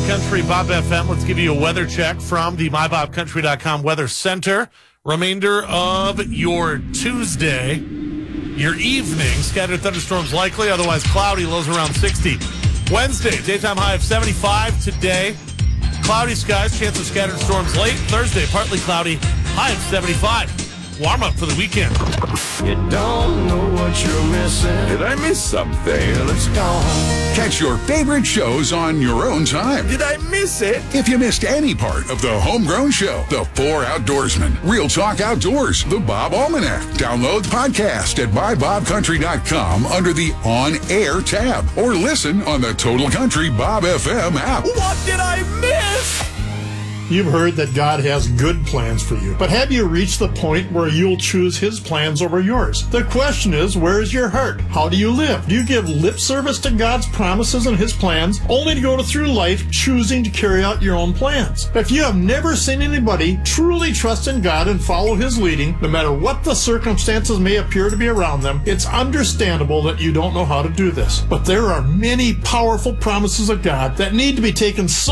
Country, Bob FM. Let's give you a weather check from the MyBobCountry.com Weather Center. Remainder of your Tuesday, your evening, scattered thunderstorms likely, otherwise cloudy, lows around 60. Wednesday, daytime high of 75. Today, cloudy skies, chance of scattered storms late. Thursday, partly cloudy, high of 75. Warm up for the weekend. You don't know what you're missing. Did I miss something? Well, it's gone. Catch your favorite shows on your own time. Did I miss it? If you missed any part of the Homegrown Show, The Four Outdoorsmen, Real Talk Outdoors, The Bob Almanac, download the podcast at MyBobCountry.com under the On Air tab, or listen on the Total Country Bob FM app. What did I miss? You've heard that God has good plans for you, but have you reached the point where you'll choose His plans over yours? The question is, where is your heart? How do you live? Do you give lip service to God's promises and His plans, only to go through life choosing to carry out your own plans? If you have never seen anybody truly trust in God and follow His leading, no matter what the circumstances may appear to be around them, it's understandable that you don't know how to do this. But there are many powerful promises of God that need to be taken so